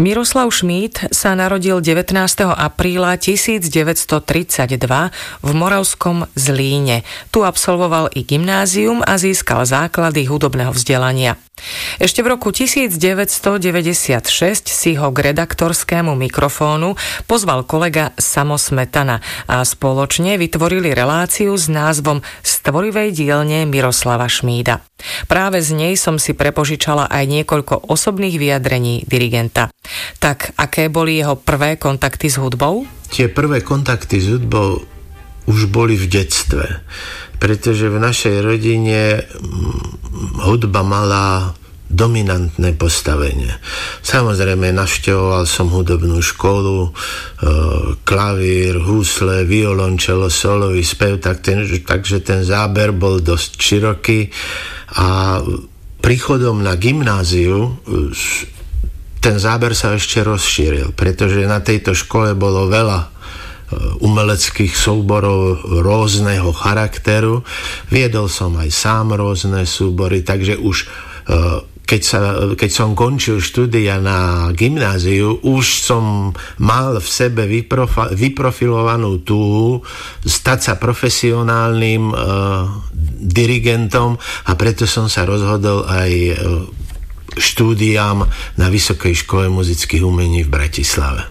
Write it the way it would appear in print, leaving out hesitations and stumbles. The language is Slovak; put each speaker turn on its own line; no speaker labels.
Miroslav Šmíd sa narodil 19. apríla 1932 v moravskom Zlíne. Tu absolvoval i gymnázium a získal základy hudobného vzdelania. Ešte v roku 1996 si ho k redaktorskému mikrofónu pozval kolega Samo Smetana a spoločne vytvorili reláciu s názvom Z tvorivej dielne Miroslava Šmída. Práve z nej som si prepožičala aj niekoľko osobných vyjadrení dirigenta. Tak aké boli jeho prvé kontakty s hudbou?
Tie prvé kontakty s hudbou už boli v detstve, pretože v našej rodine hudba mala dominantné postavenie. Samozrejme, navštevoval som hudobnú školu, klavír, husle, violončelo, solový spev, takže ten záber bol dosť široký a príchodom na gymnáziu ten záber sa ešte rozšíril, pretože na tejto škole bolo veľa umeleckých súborov rôzneho charakteru. Viedol som aj sám rôzne súbory, takže už keď som končil štúdia na gymnáziu, už som mal v sebe vyprofilovanú túhu stať sa profesionálnym dirigentom a preto som sa rozhodol aj štúdiám na Vysokej škole muzických umení v Bratislave.